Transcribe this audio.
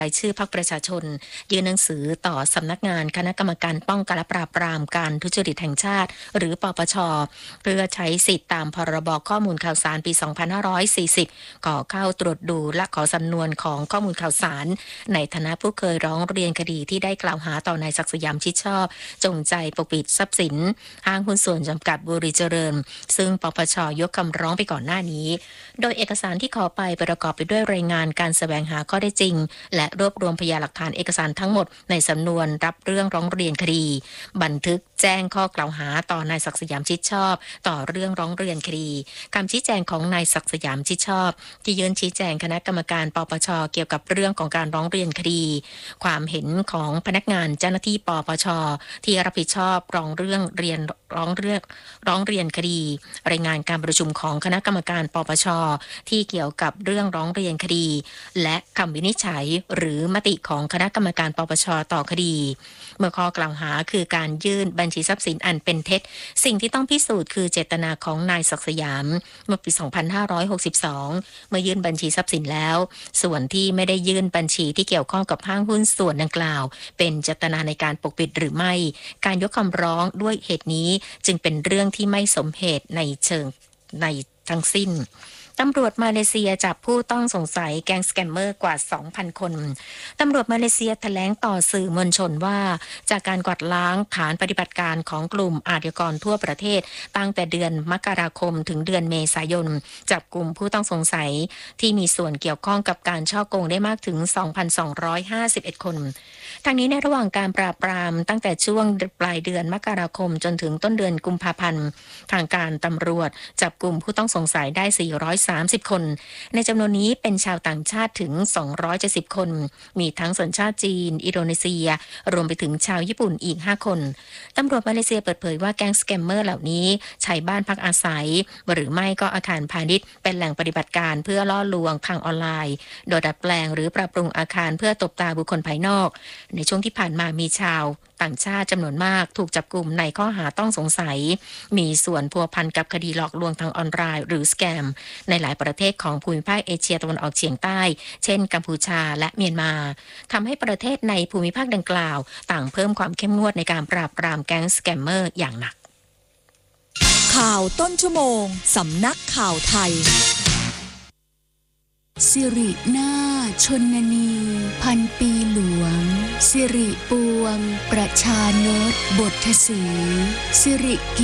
รายชื่อพรรคประชาชนยื่นหนังสือต่อสำนักงานคณะกรรมการป้องกันและปราบปรามการทุจริตแห่งชาติหรือปปช.เพื่อใช้สิทธิตามพรบข้อมูลข่าวสารปี 2540 ขอเข้าตรวจดูและขอสำนวนของข้อมูลข่าวสารในฐานะผู้เคยร้องเรียนคดีที่ได้กล่าวหาต่อนายศักดิ์สยามชิดชอบจงใจปกปิดทรัพย์สินห้างหุ้นส่วนจำกัดบุรีเจริญซึ่งปปช.ยกคำร้องไปก่อนหน้านี้โดยเอกสารที่ขอไปประกอบไปด้วยรายงานการแสวงหาข้อเท็จจริงและรวบรวมพยานหลักฐานเอกสารทั้งหมดในสำนวนรับเรื่องร้องเรียนคดีบันทึกแจ้งข้อกล่าวหาต่อนายศักดิ์สยามชิดชอบต่อเรื่องร้องเรียนคดีคำชี้แจงของนายศักดิ์สยามชิดชอบที่ยื่นชี้แจงคณะกรรมการปปช.เกี่ยวกับเรื่องของการร้องเรียนคดีความเห็นของพนักงานเจ้าหน้าที่ปปช.ที่รับผิดชอบร้องเรียนคดีรายงานการประชุมของคณะกรรมการปปช.ที่เกี่ยวกับเรื่องร้องเรียนคดีและคำวินิจฉัยหรือมติของคณะกรรมการปปช.ต่อคดีเมื่อข้อกล่าวหาคือการยื่นบัญชีทรัพย์สินอันเป็นเท็จสิ่งที่ต้องพิสูจน์คือเจตนาของนายศักดิ์สยามเมื่อปี 2562 เมื่อยื่นบัญชีทรัพย์สินแล้วส่วนที่ไม่ได้ยื่นบัญชีที่เกี่ยวข้องกับห้างหุ้นส่วนดังกล่าวเป็นเจตนาในการปกปิดหรือไม่การยกคำร้องด้วยเหตุนี้จึงเป็นเรื่องที่ไม่สมเหตุในเชิงในทั้งสิ้นตำรวจมาเลเซียจับผู้ต้องสงสัยแก๊งสแกมเมอร์กว่า 2,000 คนตำรวจมาเลเซียแถลงต่อสื่อมวลชนว่าจากการกวาดล้างฐานปฏิบัติการของกลุ่มอาชญากรทั่วประเทศตั้งแต่เดือนมกราคมถึงเดือนเมษายนจับกลุ่มผู้ต้องสงสัยที่มีส่วนเกี่ยวข้องกับการฉ้อโกงได้มากถึง 2,251 คนทั้งนี้ในระหว่างการปราบปรามตั้งแต่ช่วงปลายเดือนมกราคมจนถึงต้นเดือนกุมภาพันธ์ทางการตำรวจจับกลุ่มผู้ต้องสงสัยได้430 คนในจำนวนนี้เป็นชาวต่างชาติถึง270 คนมีทั้งสัญชาติจีนอินโดนีเซียรวมไปถึงชาวญี่ปุ่นอีก5 คนตำรวจมาเลเซียเปิดเผยว่าแก๊งสแกมเมอร์เหล่านี้ใช้บ้านพักอาศัยหรือไม่ก็อาคารพาณิชย์เป็นแหล่งปฏิบัติการเพื่อล่อลวงทางออนไลน์โดยดัดแปลงหรือปรับปรุงอาคารเพื่อตบตาบุคคลภายนอกในช่วงที่ผ่านมามีชาวต่างชาติจำนวนมากถูกจับกุมในข้อหาต้องสงสัยมีส่วนพัวพันกับคดีหลอกลวงทางออนไลน์หรือสแกมในหลายประเทศของภูมิภาคเอเชียตะวันออกเฉียงใต้เช่นกัมพูชาและเมียนมาทำให้ประเทศในภูมิภาคดังกล่าวต่างเพิ่มความเข้มงวดในการปราบปรามแก๊งสแกมเมอร์อย่างหนักข่าวต้นชั่วโมงสำนักข่าวไทยสิรินาชนนีพันปีหลวงสิริปวงประชานตบทศรีสิริ